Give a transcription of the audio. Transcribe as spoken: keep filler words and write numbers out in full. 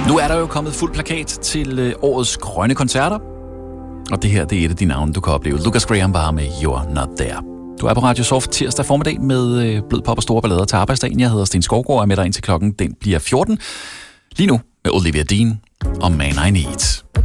Nu er der jo kommet fuld plakat til øh, årets grønne koncerter. Og det her, det er et af de navne, du kan opleve. Lucas Graham var med You're Not There. Du er på Radio Soft tirsdag formiddag med øh, blød pop og store ballader til arbejdsdagen. Jeg hedder Sten Skovgaard og er med dig indtil klokken. Den bliver fjorten. Lige nu med Olivia Dean og Man I Need.